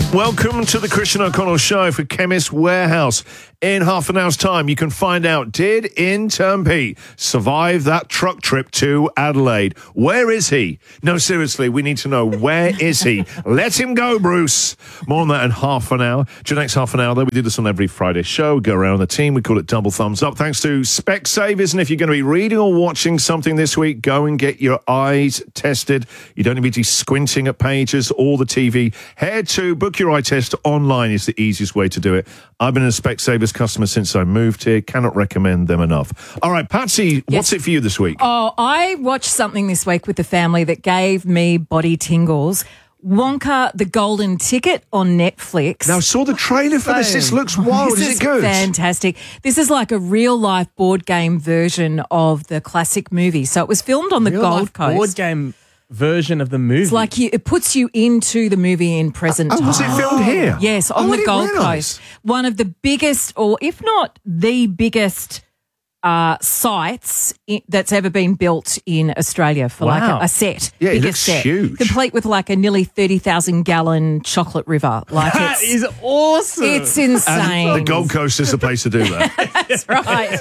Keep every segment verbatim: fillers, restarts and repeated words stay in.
Welcome to the Christian O'Connell Show for Chemist Warehouse. In half an hour's time, you can find out, did Intern Pete survive that truck trip to Adelaide? Where is he? No, seriously, we need to know, where is he? Let him go, Bruce. More on that in half an hour. To the next half an hour, though, we do this on every Friday show. We go around the team. We call it Double Thumbs Up. Thanks to Specsavers. And if you're going to be reading or watching something this week, go and get your eyes tested. You don't need to be squinting at pages or the T V. Head to Book Your Eye Test online is the easiest way to do it. I've been a Specsavers customer since I moved here. Cannot recommend them enough. All right, Patsy, yes. What's it for you this week? Oh, I watched something this week with the family that gave me body tingles. Wonka, the Golden Ticket on Netflix. Now, I saw the trailer for this. This looks wild. This is, is it good? Fantastic. This is like a real-life board game version of the classic movie. So it was filmed on the real Gold life Coast. Board game version of the movie. It's like you, it puts you into the movie in present oh, time. was it filmed here? Yes, on oh, the Gold realise. Coast. One of the biggest, or if not the biggest, uh, sites in, that's ever been built in Australia for Wow. like a, a set. Yeah, it biggest looks set. huge. Complete with like a nearly thirty thousand gallon chocolate river. Like that it's, is awesome. It's insane. And the Gold Coast is the place to do that. That's right.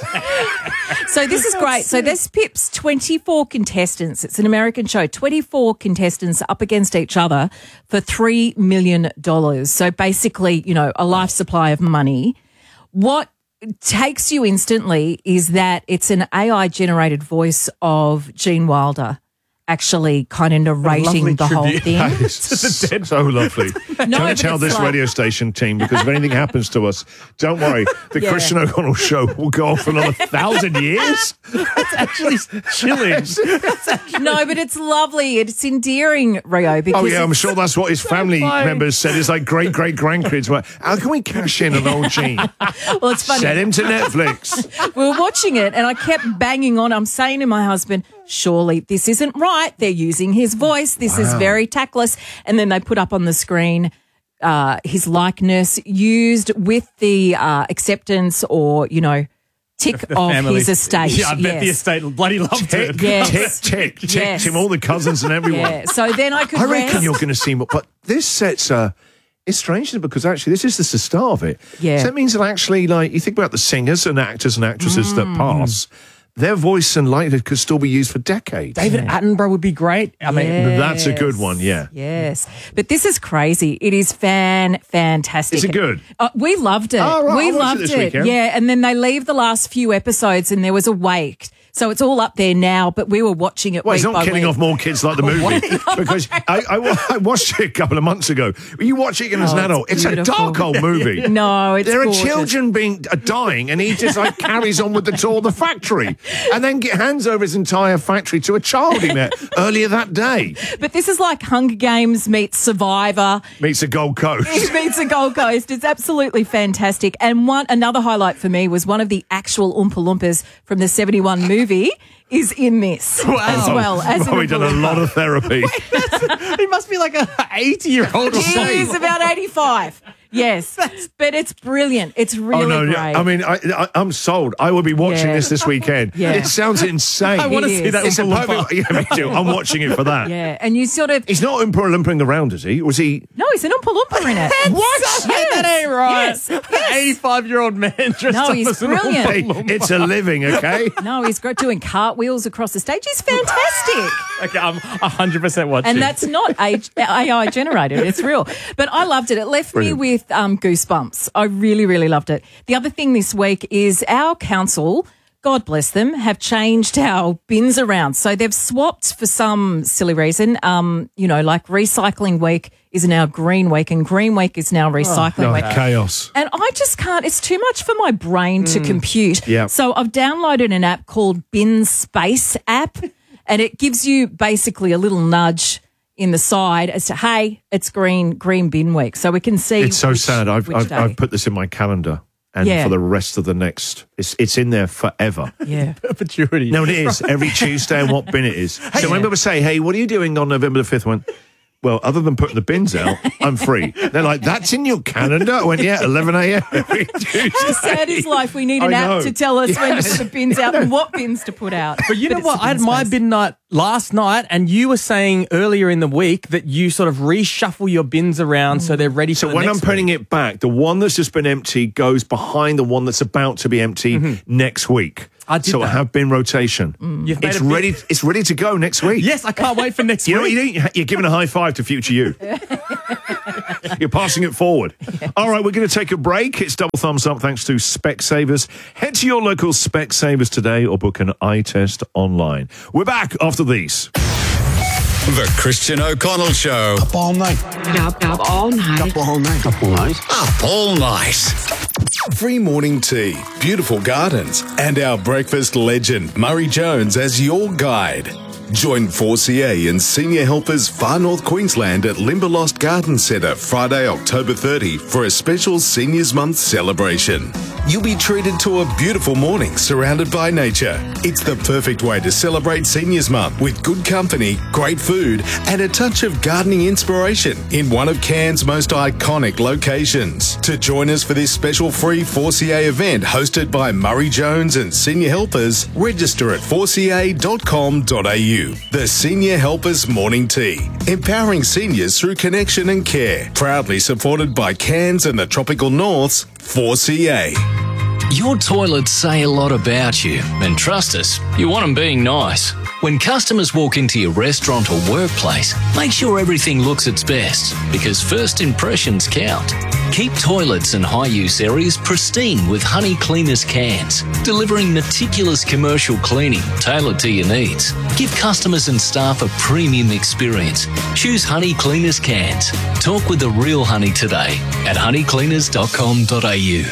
So this is great. So this pips twenty-four contestants. It's an American show. twenty-four contestants up against each other for three million dollars. So basically, you know, a life supply of money. What takes you instantly is that it's an A I-generated voice of Gene Wilder actually kind of narrating the whole tribute. thing. That is so lovely. No, don't but tell it's this like- radio station team, because if anything happens to us, don't worry. The Yeah. Christian O'Connell Show will go on for another thousand years. That's actually chilling. No, but it's lovely. It's endearing, Rio. Because Oh, yeah, I'm it's- sure that's what his family fine. members said. It's like great-great-grandkids. Well, how can we cash in an old Gene? Well, it's funny. Set him to Netflix. We were watching it and I kept banging on. I'm saying to my husband, surely this isn't right. They're using his voice. This is Wow. very tactless. And then they put up on the screen uh, his likeness used with the uh, acceptance or, you know, tick The of family. his estate. Yeah, I bet yes. the estate bloody loved Tick, it. Yes. tick, tick, tick Yes. him, all the cousins and everyone. Yeah. So then I could I reckon rest. you're going to see more. But this sets a... It's strange because actually this is just the start of it. Yeah. So that means that actually, like, you think about the singers and actors and actresses Mm. that pass, their voice and likeness could still be used for decades. David Attenborough would be great. I mean, Yes. That's a good one, yeah. Yes. But this is crazy. It is fan fantastic. Is it good? Uh, we loved it. Oh, right. We I'll watch it loved this it. weekend. Yeah, and then they leave the last few episodes and there was a wait. So it's all up there now, but we were watching it Well, week he's not by killing week. off more kids like the movie. Because I, I, wa- I watched it a couple of months ago. You watch it again as Oh, an adult. it's It's a beautiful. dark old movie. No, it's There are gorgeous. children being uh, dying, and he just like carries on with the tour of the factory, and then get, hands over his entire factory to a child he met earlier that day. But this is like Hunger Games meets Survivor. Meets the Gold Coast. It meets the Gold Coast. It's absolutely fantastic. And one another highlight for me was one of the actual Oompa Loompas from the seventy-one movie is in this as well. As Well, an we've done a Oompa lot of therapy. he must be like a eighty-year-old or Loompa. He something. is about eighty-five. Yes, but it's brilliant. It's really Oh no! great. I mean, I, I, I'm sold. I will be watching Yeah. this this weekend. Yeah. It sounds insane. I want to It see is. that It's a Oompa Loompa. perfect. Yeah, me too. I'm watching it for that. yeah, and you sort of He's not Oompa Loomping around, is he? Was he? no, he's an Oompa Loompa in it. What? Yes. That ain't right. Yes. An eighty-five-year-old man dressed No, up he's as an brilliant. Hey, Oompa Loompa. it's a living, okay? No, he's great doing cartwheels across the stage. He's fantastic. Okay, I'm one hundred percent watching. And that's not A I generated. It's real. But I loved it. It left Brilliant. me with um, goosebumps. I really, really loved it. The other thing this week is our council, God bless them, have changed our bins around. So they've swapped for some silly reason. Um, you know, like recycling week is now green week and green week is now recycling No, week. chaos. And I just can't, it's too much for my brain to compute. Yeah. So I've downloaded an app called Bin Space app, and it gives you basically a little nudge in the side as to, hey, it's green, green bin week. So we can see. It's so which- sad. I've, which I've, day. I've put this in my calendar, and Yeah. for the rest of the next, it's it's in there forever. Yeah. perpetuity. No, it is every Tuesday and what bin it is. So when people say, "Hey, what are you doing on November the fifth?" When well, other than putting the bins out, I'm free. They're like, that's in your calendar? I went, yeah, eleven a.m. every Tuesday. Sad is life. We need an I app know. to tell us when to Yes. put the bins out and what bins to put out. But you know it's what? the I had bin my space. bin night last night, and you were saying earlier in the week that you sort of reshuffle your bins around so they're ready for So the when next I'm putting week. it back, the one that's just been empty goes behind the one that's about to be empty next week. I did so I that. have bin rotation. You've made It's a bit- ready. It's ready to go next week. Yes, I can't wait for next You know what week. you do? You're giving a high five to future you. You're passing it forward. All right, we're going to take a break. It's double thumbs up thanks to Specsavers. Head to your local Specsavers today or book an eye test online. We're back after these. The Christian O'Connell Show. Up all night. Up, up all night. Up all night. Up all night. Up all night. Free morning tea, beautiful gardens, and our breakfast legend, Murray Jones, as your guide. Join four C A and senior helpers Far North Queensland at Limberlost Garden Centre Friday, October thirtieth for a special Seniors Month celebration. You'll be treated to a beautiful morning surrounded by nature. It's the perfect way to celebrate Seniors Month with good company, great food, and a touch of gardening inspiration in one of Cairns' most iconic locations. To join us for this special free four C A event hosted by Murray Jones and senior helpers, register at four c a dot com dot a u. The Senior Helpers Morning Tea, empowering seniors through connection and care. Proudly supported by Cairns and the Tropical North's four C A. Your toilets say a lot about you, and trust us, you want them being nice. When customers walk into your restaurant or workplace, make sure everything looks its best, because first impressions count. Keep toilets and high-use areas pristine with Honey Cleaners cans, delivering meticulous commercial cleaning tailored to your needs. Give customers and staff a premium experience. Choose Honey Cleaners cans. Talk with the real honey today at honey cleaners dot com dot a u.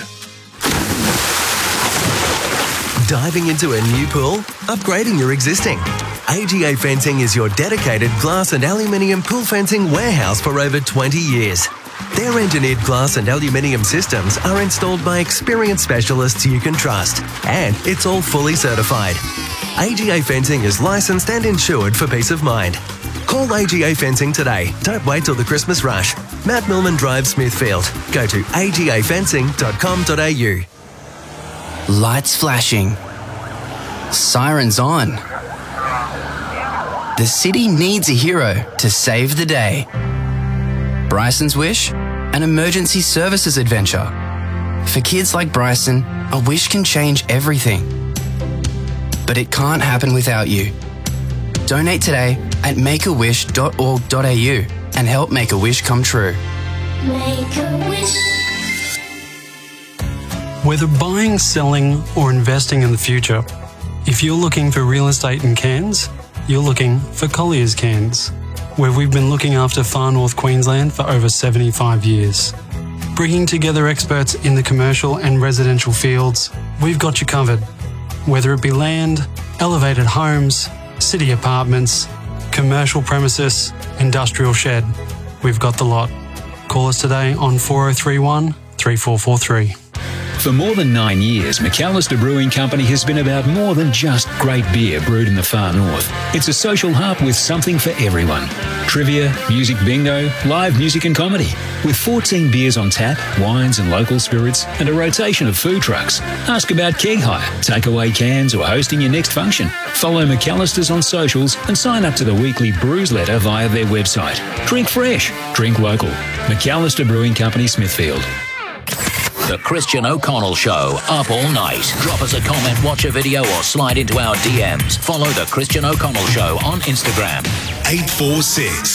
Diving into a new pool? Upgrading your existing? A G A Fencing is your dedicated glass and aluminium pool fencing warehouse for over twenty years. Their engineered glass and aluminium systems are installed by experienced specialists you can trust, and it's all fully certified. A G A Fencing is licensed and insured for peace of mind. Call A G A Fencing today. Don't wait till the Christmas rush. Matt Millman Drive, Smithfield. Go to a g a fencing dot com dot a u. Lights flashing. Sirens on. The city needs a hero to save the day. Bryson's Wish? An emergency services adventure. For kids like Bryson, a wish can change everything. But it can't happen without you. Donate today at make a wish dot org dot a u and help make a wish come true. Make a wish. Whether buying, selling, or investing in the future, if you're looking for real estate in Cairns, you're looking for Collier's Cairns, where we've been looking after Far North Queensland for over seventy-five years. Bringing together experts in the commercial and residential fields, we've got you covered. Whether it be land, elevated homes, city apartments, commercial premises, industrial shed, we've got the lot. Call us today on four oh three one, three four four three. For more than nine years, McAllister Brewing Company has been about more than just great beer brewed in the far north. It's a social hub with something for everyone. Trivia, music bingo, live music and comedy. With fourteen beers on tap, wines and local spirits, and a rotation of food trucks. Ask about keg hire, takeaway cans, or hosting your next function. Follow McAllister's on socials and sign up to the weekly brews letter via their website. Drink fresh, drink local. McAllister Brewing Company, Smithfield. The Christian O'Connell Show, up all night. Drop us a comment, watch a video, or slide into our D Ms. Follow The Christian O'Connell Show on Instagram. eight four six